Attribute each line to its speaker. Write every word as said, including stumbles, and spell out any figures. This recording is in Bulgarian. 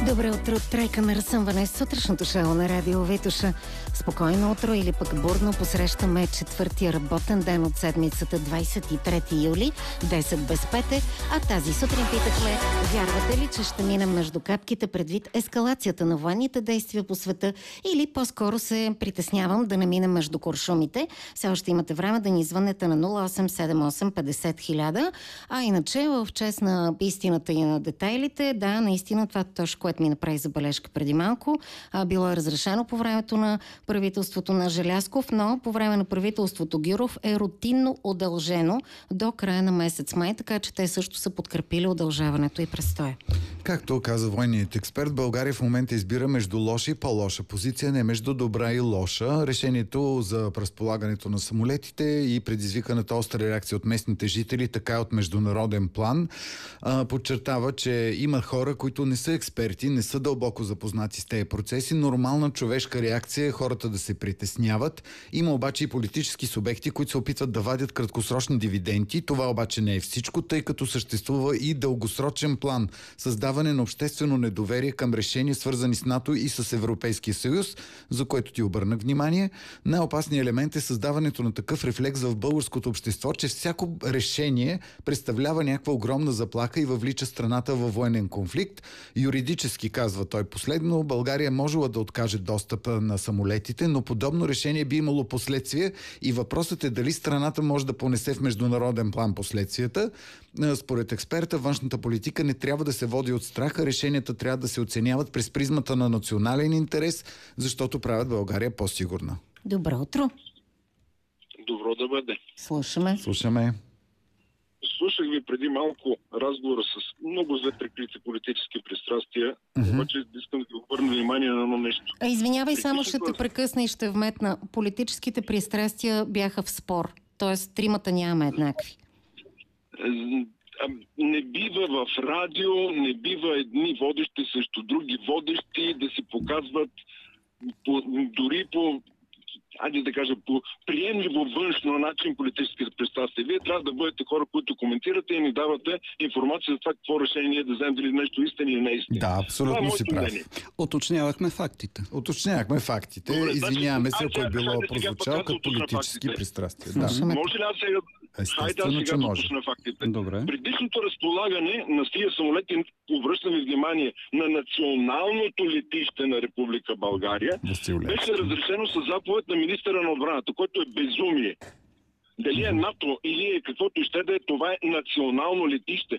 Speaker 1: Добро утро, тройка на разсъмване с сутрешното шоу на Радио Витоша. Спокойно утро или пък бурно посрещаме четвъртия работен ден от седмицата, двадесет и трети юли, десет без пет е, а тази сутрин питахме, вярвате ли, че ще минем между капките предвид ескалацията на военните действия по света, или по-скоро се притеснявам да не минем между куршумите. Все още имате време да ни звънете на нула осем седем осем петдесет хиляда, а иначе в чест на истината и на детайлите, да, наистина това точно, което ми направи забележка преди малко, а, било е разрешено по времето на правителството на Желязков, но по време на правителството Гюров е рутинно удължено до края на месец май, така че те също са подкрепили удължаването и престоя.
Speaker 2: Както каза военният експерт, България в момента избира между лоша и по-лоша позиция, не между добра и лоша. Решението за разполагането на самолетите и предизвиканата остра реакция от местните жители, така и от международен план, подчертава, че има хора, които не са експерти, не са дълбоко запознати с тези процеси. Нормална човешка реакция е хората да се притесняват. Има обаче и политически субекти, които се опитват да вадят краткосрочни дивиденти. Това обаче не е всичко, тъй като съществува и дългосрочен план. Създаване на обществено недоверие към решения, свързани с НАТО и с Европейския съюз, за което ти обърнах внимание. Най-опасният елемент е създаването на такъв рефлекс в българското общество, че всяко решение представлява някаква огромна заплаха и въвлича страната във военен конфликт. Юридически, казва той последно, България можела да откаже достъпа на самолетите, но подобно решение би имало последствия и въпросът е дали страната може да понесе в международен план последствията. Според експерта, външната политика не трябва да се води от страха, решенията трябва да се оценяват през призмата на национален интерес, защото правят България по-сигурна.
Speaker 1: Добро утро!
Speaker 3: Добро да бъде.
Speaker 1: Слушаме.
Speaker 2: Слушаме.
Speaker 3: Слушах ви преди малко разговора с много зле прикрити политически пристрастия,
Speaker 2: Mm-hmm.
Speaker 3: обаче искам да ви обърна внимание на едно нещо.
Speaker 1: А, извинявай, само ще
Speaker 3: Прикрити
Speaker 1: те прекъсна и ще вметна. Политическите пристрастия бяха в спор, т.е. тримата нямаме еднакви.
Speaker 3: Не бива в радио, не бива едни водещи срещу други водещи да се показват по, дори по, айде да кажа, по приемливо външно начин политическите пристрастия. Вие трябва да бъдете хора, които коментирате и ни давате информация за това какво решение да вземем, дали нещо истина или не истина.
Speaker 2: Да, абсолютно си прав.
Speaker 4: Уточнявахме фактите.
Speaker 2: Уточнявахме фактите.
Speaker 3: Добре,
Speaker 2: Извиняваме
Speaker 3: значи,
Speaker 2: се, ако е
Speaker 3: айде,
Speaker 2: било
Speaker 3: айде сега
Speaker 2: прозвучало
Speaker 3: пък аз да
Speaker 2: като
Speaker 3: уточня
Speaker 2: политически
Speaker 3: фактите.
Speaker 2: пристрастия. Да.
Speaker 1: Слушаме.
Speaker 3: Може ли аз сега... Хайде аз
Speaker 2: Естествено, че
Speaker 3: сега да
Speaker 2: може.
Speaker 3: уточня фактите.
Speaker 4: Добре.
Speaker 3: Предишното разполагане на тия самолети, обръщам ви внимание, на националното летище на Република България,
Speaker 2: Васил Левски.
Speaker 3: беше разрешено с заповед на министъра на отбраната, което е безумие. Дали е НАТО или е каквото ще да е, това е национално летище.